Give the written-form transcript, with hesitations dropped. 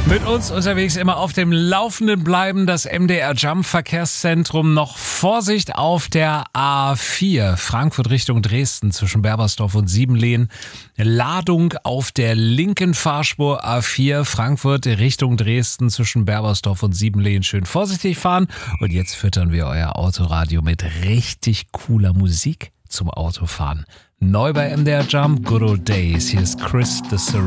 Mit uns unterwegs immer auf dem Laufenden bleiben, das MDR Jump Verkehrszentrum. Noch Vorsicht auf der A4, Frankfurt Richtung Dresden zwischen Berbersdorf und Siebenlehen. Ladung auf der linken Fahrspur A4, Frankfurt Richtung Dresden zwischen Berbersdorf und Siebenlehen. Schön vorsichtig fahren. Und jetzt füttern wir euer Autoradio mit richtig cooler Musik zum Autofahren. Neu bei MDR Jump, Good Old Days. Hier ist Chris the Surreal.